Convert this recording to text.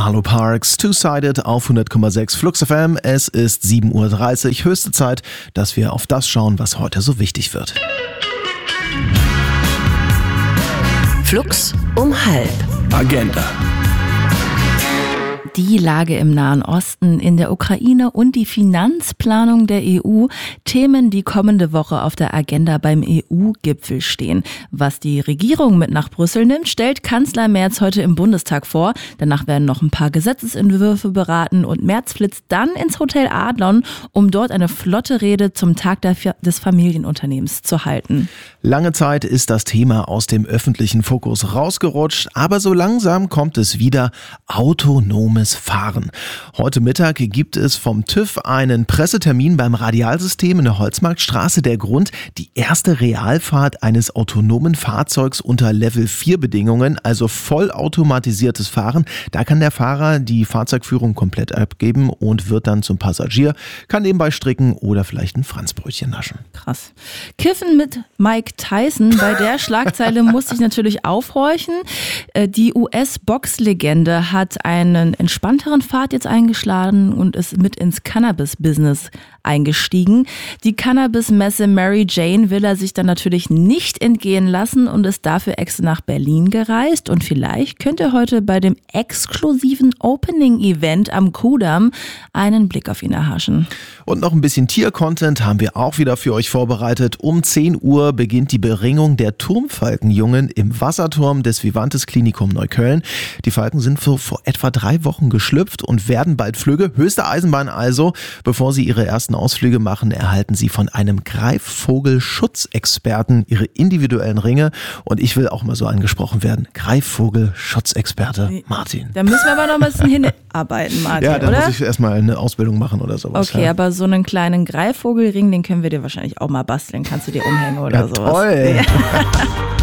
Arlo Parks, Two-Sided auf 100,6 Flux FM. Es ist 7:30 Uhr, höchste Zeit, dass wir auf das schauen, was heute so wichtig wird. Flux um 12:30. Agenda. Die Lage im Nahen Osten, in der Ukraine und die Finanzplanung der EU, Themen, die kommende Woche auf der Agenda beim EU-Gipfel stehen. Was die Regierung mit nach Brüssel nimmt, stellt Kanzler Merz heute im Bundestag vor. Danach werden noch ein paar Gesetzesentwürfe beraten und Merz flitzt dann ins Hotel Adlon, um dort eine flotte Rede zum Tag des Familienunternehmens zu halten. Lange Zeit ist das Thema aus dem öffentlichen Fokus rausgerutscht, aber so langsam kommt es wieder: autonomes Fahren. Heute Mittag gibt es vom TÜV einen Pressetermin beim Radialsystem in der Holzmarktstraße. Der Grund: die erste Realfahrt eines autonomen Fahrzeugs unter Level 4 Bedingungen, also vollautomatisiertes Fahren. Da kann der Fahrer die Fahrzeugführung komplett abgeben und wird dann zum Passagier, kann nebenbei stricken oder vielleicht ein Franzbrötchen naschen. Krass. Kiffen mit Mike Tyson, bei der Schlagzeile musste ich natürlich aufhorchen. Die US-Boxlegende hat einen entspannteren Pfad jetzt eingeschlagen und ist mit ins Cannabis-Business eingestiegen. Die Cannabis-Messe Mary Jane will er sich dann natürlich nicht entgehen lassen und ist dafür extra nach Berlin gereist. Und vielleicht könnt ihr heute bei dem exklusiven Opening-Event am Kudamm einen Blick auf ihn erhaschen. Und noch ein bisschen Tier-Content haben wir auch wieder für euch vorbereitet. Um 10 Uhr beginnt die Beringung der Turmfalkenjungen im Wasserturm des Vivantes Klinikum Neukölln. Die Falken sind vor etwa 3 Wochen geschlüpft und werden bald Flügge. Höchste Eisenbahn also. Bevor sie ihre ersten Ausflüge machen, erhalten sie von einem Greifvogelschutzexperten ihre individuellen Ringe. Und ich will auch mal so angesprochen werden. Greifvogelschutzexperte Martin. Da müssen wir aber noch ein bisschen hinarbeiten, Martin, ja, da oder? muss ich erstmal eine Ausbildung machen oder sowas. Okay, ja. aber so einen kleinen Greifvogelring, den können wir dir wahrscheinlich auch mal basteln. Kannst du dir umhängen oder sowas. Toll.